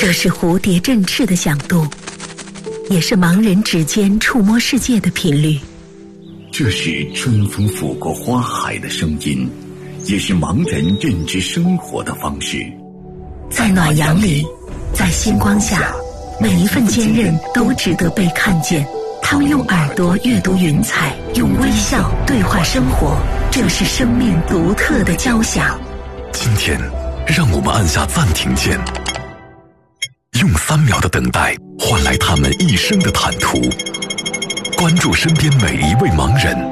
这是蝴蝶振翅的响动，也是盲人指尖触摸世界的频率。 这是春风拂过花海的声音，也是盲人认知生活的方式。 在暖阳里，在星光下，每一份坚韧都值得被看见。他们用耳朵阅读云彩，用微笑对话生活，这是生命独特的交响。 今天，让我们按下暂停键，用3秒的等待换来他们一生的坦途。关注身边每一位盲人，